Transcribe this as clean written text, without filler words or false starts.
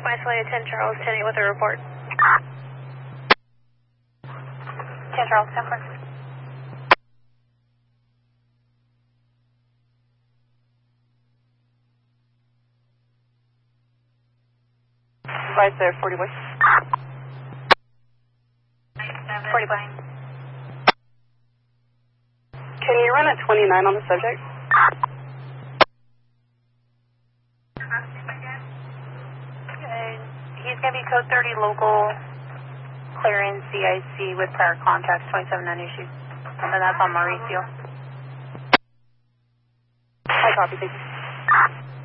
isolated 10 Charles, 10-8 with a report. 10 Charles, 10 4. Right there, 40 boy. 40 boy. Can you run a 29 on the subject? He's going to be code 30 local clearance CIC with prior contacts, 27 unissued. And that's on Mauricio. I copy, thank you.